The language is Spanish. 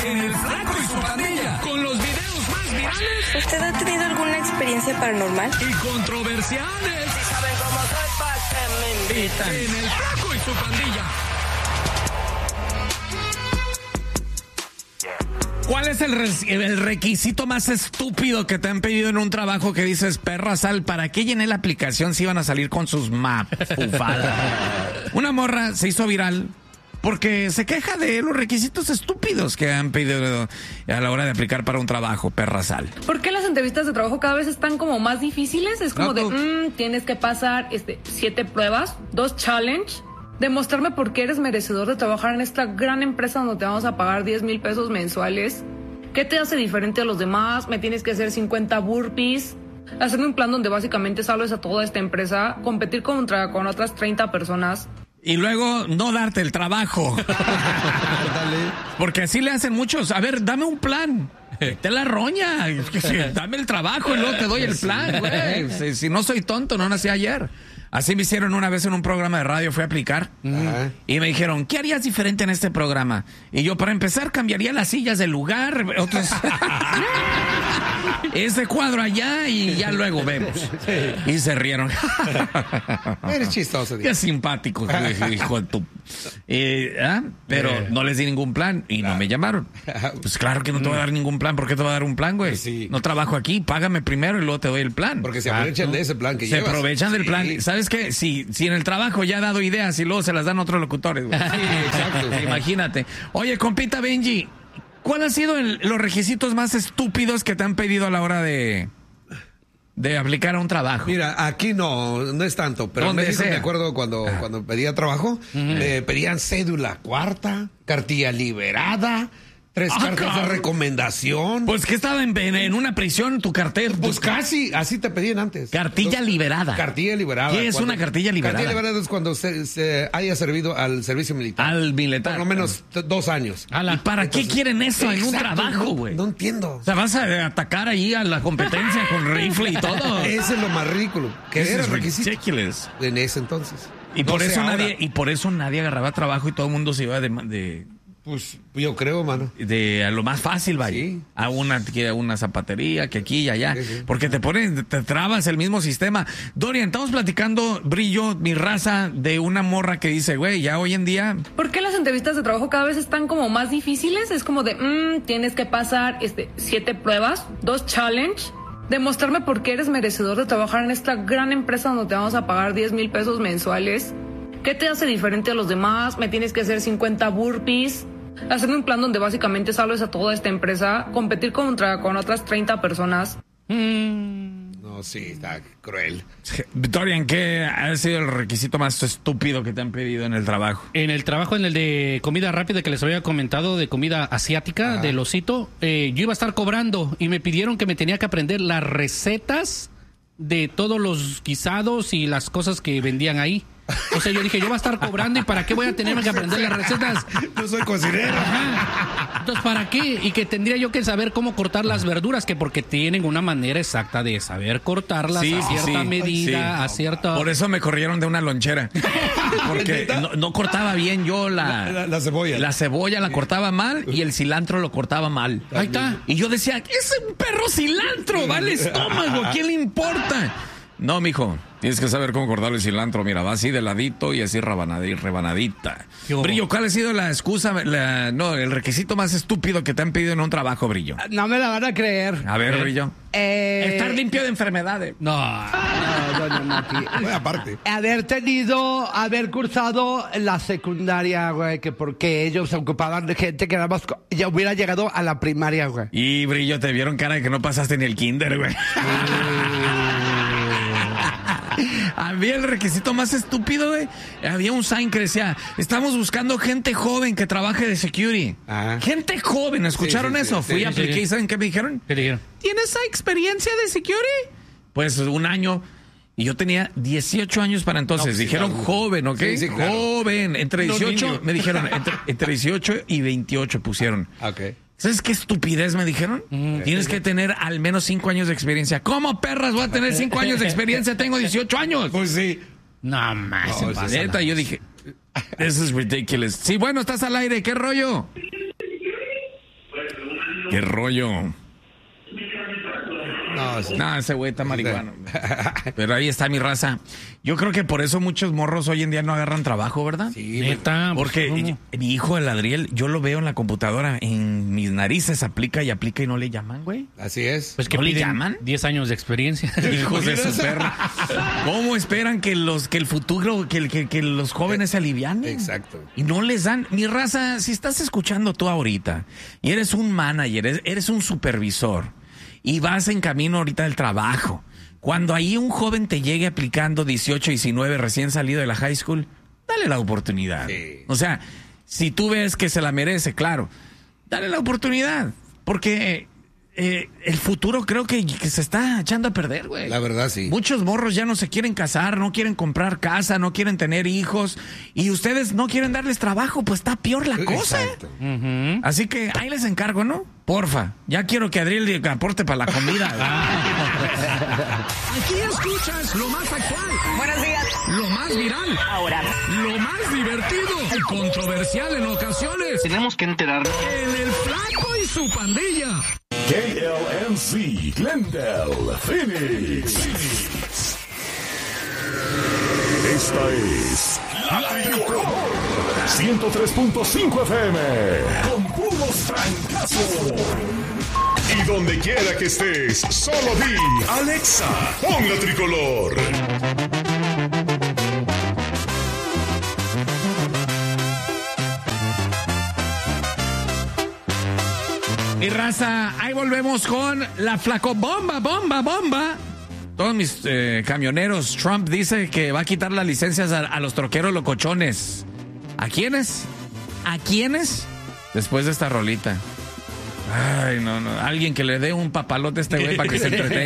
en El Flaco y su Pandilla. Con los videos más virales. ¿Usted ha tenido alguna experiencia paranormal? Y controversiales. Si saben cómo soy, ¿pa' qué me invitan? En El Flaco y su Pandilla. ¿Cuál es el requisito más estúpido que te han pedido en un trabajo que dices, perra sal, ¿para qué llené la aplicación si iban a salir con sus mapufadas? Una morra se hizo viral porque se queja de los requisitos estúpidos que han pedido a la hora de aplicar para un trabajo, perra sal. ¿Por qué las entrevistas de trabajo cada vez están como más difíciles? Es como tienes que pasar 7 pruebas, 2 challenge, demostrarme por qué eres merecedor de trabajar en esta gran empresa donde te vamos a pagar 10,000 pesos mensuales. ¿Qué te hace diferente a los demás? Me tienes que hacer 50 burpees, hacerme un plan donde básicamente salves a toda esta empresa, competir con otras 30 personas. Y luego no darte el trabajo. Porque así le hacen muchos. A ver, dame un plan. Te la roña. Dame el trabajo y luego te doy el plan, güey. Si no soy tonto, no nací ayer. Así me hicieron una vez en un programa de radio, fui a aplicar. Y me dijeron, ¿qué harías diferente en este programa? Y yo, para empezar, cambiaría las sillas del lugar. Otros... ese cuadro allá y ya luego vemos. Y se rieron. Eres chistoso. Qué simpático, hijo de tu... Pero no les di ningún plan y no me llamaron. Pues claro que no te voy a dar ningún plan. ¿Por qué te voy a dar un plan, güey? Sí. No trabajo aquí, págame primero y luego te doy el plan. Porque se aprovechan de ese plan que se llevas. Se aprovechan del plan. ¿Sabes qué? Si en el trabajo ya ha dado ideas y luego se las dan otros locutores, güey. Sí, exacto. Imagínate. Oye, compita Benji, ¿cuál han sido los requisitos más estúpidos que te han pedido a la hora de aplicar a un trabajo? Mira, aquí no es tanto, pero me acuerdo cuando pedía trabajo, me pedían cédula cuarta, cartilla liberada, 3 cartas de recomendación. Pues que estaba en una prisión tu cartera. Pues casi, así te pedían antes. Cartilla liberada. Cartilla liberada. ¿Qué es una cartilla liberada? Cartilla liberada es cuando se haya servido al servicio militar. Al militar. Por lo menos 2 años. ¿Y para qué quieren eso en un trabajo, güey? No entiendo. O sea, vas a atacar ahí a la competencia con rifle y todo. Ese es lo más ridículo. Que era requisito ridiculous. En ese entonces. Y por eso nadie agarraba trabajo y todo el mundo se iba de pues yo creo, mano. A lo más fácil, vaya. Sí. A una zapatería, que aquí y allá. Sí. Porque te trabas el mismo sistema. Dorian, estamos platicando, Brillo, mi raza, de una morra que dice, güey, ya hoy en día... ¿Por qué las entrevistas de trabajo cada vez están como más difíciles? Es como tienes que pasar 7 pruebas, 2 challenge, demostrarme por qué eres merecedor de trabajar en esta gran empresa donde te vamos a pagar 10,000 pesos mensuales. ¿Qué te hace diferente a los demás? Me tienes que hacer 50 burpees, hacerme un plan donde básicamente salves a toda esta empresa, competir con otras 30 personas. No, sí, está cruel. Dorian, ¿qué ha sido el requisito más estúpido que te han pedido en el trabajo? En el trabajo, en el de comida rápida que les había comentado, de comida asiática, del osito, yo iba a estar cobrando y me pidieron que me tenía que aprender las recetas de todos los guisados y las cosas que vendían ahí. O sea, yo dije, yo voy a estar cobrando y ¿para qué voy a tener que aprender las recetas? No soy cocinero. Ajá. Entonces, ¿para qué? Y que tendría yo que saber cómo cortar las verduras, que porque tienen una manera exacta de saber cortarlas a cierta medida, a cierta... Por eso me corrieron de una lonchera. Porque no cortaba bien yo la cebolla. La cebolla la cortaba mal y el cilantro lo cortaba mal. Ahí está. Y yo decía, es un perro cilantro, va al estómago, ¿a quién le importa? No, mijo, tienes que saber cómo cortar el cilantro. Mira, va así de ladito y así rebanadita. Brillo, ¿cuál ha sido la excusa, el requisito más estúpido que te han pedido en un trabajo, Brillo? No me la van a creer. A ver, Brillo. Estar limpio de enfermedades. No, doña Mati. Bueno, aparte. Haber cursado la secundaria, güey, que porque ellos se ocupaban de gente que nada más ya hubiera llegado a la primaria, güey. Y, Brillo, te vieron cara de que no pasaste ni el kinder, güey. Había el requisito más estúpido, güey. Había un sign que decía, estamos buscando gente joven que trabaje de security. Gente joven, ¿escucharon eso? Fui a aplicar y ¿saben qué me dijeron? ¿Qué dijeron? ¿Tienes experiencia de security? Pues 1 año. Y yo tenía 18 años para entonces. No, dijeron joven, ¿ok? Sí, claro. Joven. Entre 18, me dijeron, entre 18 y 28 pusieron. Ok. ¿Sabes qué estupidez me dijeron? Tienes que tener al menos 5 años de experiencia. ¿Cómo, perras? Voy a tener 5 años de experiencia. Tengo 18 años. Pues sí. No más. Neta, yo dije, this is ridiculous. Sí, bueno, estás al aire. ¿Qué rollo? ¿Qué rollo? No, ese güey está marihuano. Pero ahí está mi raza. Yo creo que por eso muchos morros hoy en día no agarran trabajo, ¿verdad? Sí, neta. Porque mi hijo, el Adriel, yo lo veo en la computadora, en mis narices aplica y no le llaman, güey. Así es. Pues que ¿no le llaman? 10 años de experiencia. Hijos de su perro. ¿Cómo esperan que el futuro, que los jóvenes se alivianen? Exacto. Y no les dan. Mi raza, si estás escuchando tú ahorita y eres un manager, eres un supervisor y vas en camino ahorita del trabajo, cuando ahí un joven te llegue aplicando 18, 19, recién salido de la high school, dale la oportunidad. Sí. O sea, si tú ves que se la merece, claro, dale la oportunidad. Porque el futuro creo que se está echando a perder, güey. La verdad, sí. Muchos morros ya no se quieren casar, no quieren comprar casa, no quieren tener hijos. Y ustedes no quieren darles trabajo, pues está peor la cosa. Exacto. Así que ahí les encargo, ¿no? Porfa, ya quiero que Adriel aporte para la comida. Aquí escuchas lo más actual. Buenos días. Lo más viral. Ahora. Lo más divertido y controversial en ocasiones. Tenemos que enterarnos. En El Flaco y su pandilla. KLNC, Glendale, Phoenix. Esta es La Tricolor 103.5 FM con puros trancazos. Y donde quiera que estés, solo di Alexa, pon La Tricolor. Mi raza, ahí volvemos con la flacobomba, bomba. Todos mis camioneros, Trump dice que va a quitar las licencias a los troqueros locochones. ¿A quiénes? ¿A quiénes? Después de esta rolita. Ay, no. Alguien que le dé un papalote a este güey para que se entretenga.